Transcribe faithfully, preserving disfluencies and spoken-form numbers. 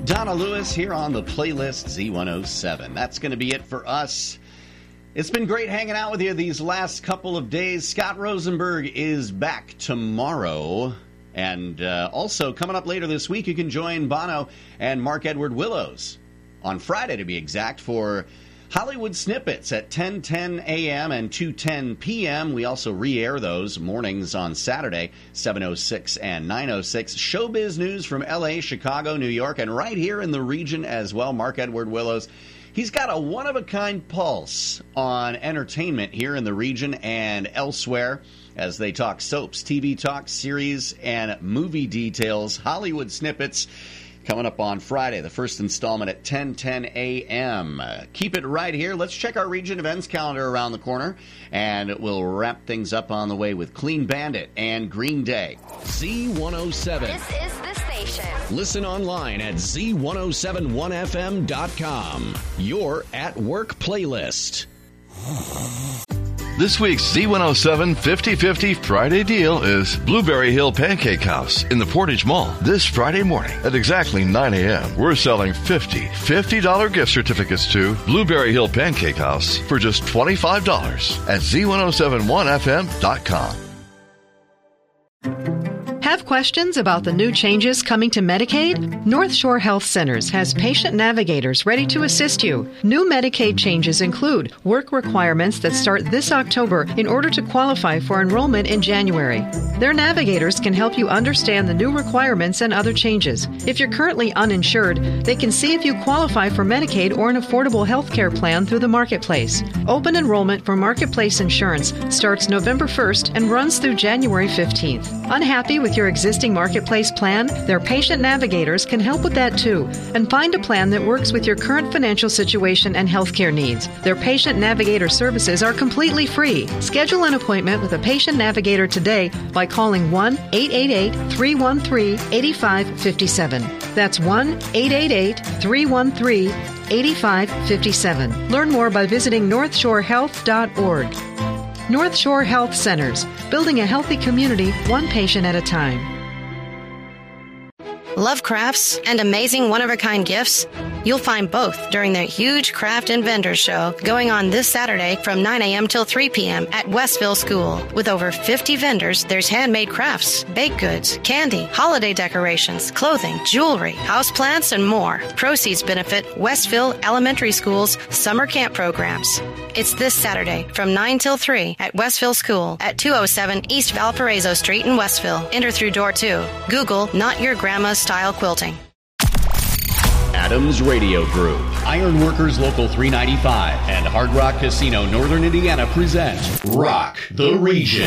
Donna Lewis here on the playlist Z one oh seven. That's going to be it for us. It's been great hanging out with you these last couple of days. Scott Rosenberg is back tomorrow. And uh, also, coming up later this week, you can join Bono and Mark Edward Willows on Friday, to be exact, for Hollywood Snippets at ten ten a.m. and two ten p.m. We also re-air those mornings on Saturday, seven oh six and nine oh six. Showbiz news from L A, Chicago, New York, and right here in the region as well. Mark Edward Willows. He's got a one-of-a-kind pulse on entertainment here in the region and elsewhere as they talk soaps, T V talk, series, and movie details. Hollywood Snippets coming up on Friday, the first installment at ten ten a.m. Uh, keep it right here. Let's check our region events calendar around the corner, and we'll wrap things up on the way with Clean Bandit and Green Day. Z one oh seven. This is the station. Listen online at Z one oh seven one F M dot com. Your at-work playlist. This week's Z one oh seven fifty fifty Friday deal is Blueberry Hill Pancake House in the Portage Mall. This Friday morning at exactly nine a.m., we're selling fifty fifty dollars gift certificates to Blueberry Hill Pancake House for just twenty-five dollars at Z one oh seven one F M dot com. Have questions about the new changes coming to Medicaid? North Shore Health Centers has patient navigators ready to assist you. New Medicaid changes include work requirements that start this October in order to qualify for enrollment in January. Their navigators can help you understand the new requirements and other changes. If you're currently uninsured, they can see if you qualify for Medicaid or an affordable health care plan through the Marketplace. Open enrollment for Marketplace insurance starts November first and runs through January fifteenth. Unhappy with your existing Marketplace plan? Their patient navigators can help with that too and find a plan that works with your current financial situation and healthcare needs. Their patient navigator services are completely free. Schedule an appointment with a patient navigator today by calling one eight eight eight, three one three, eight five five seven. That's one eight eight eight, three one three, eight five five seven. Learn more by visiting north shore health dot org. North Shore Health Centers, building a healthy community one patient at a time. Love crafts and amazing one-of-a-kind gifts? You'll find both during the huge Craft and Vendors Show going on this Saturday from nine a.m. till three p.m. at Westville School. With over fifty vendors, there's handmade crafts, baked goods, candy, holiday decorations, clothing, jewelry, houseplants, and more. Proceeds benefit Westville Elementary School's summer camp programs. It's this Saturday from nine till three at Westville School at two oh seven East Valparaiso Street in Westville. Enter through door two. Google Not Your Grandma's Style Quilting. Adams Radio Group, Ironworkers Local three ninety-five, and Hard Rock Casino Northern Indiana present Rock the Region.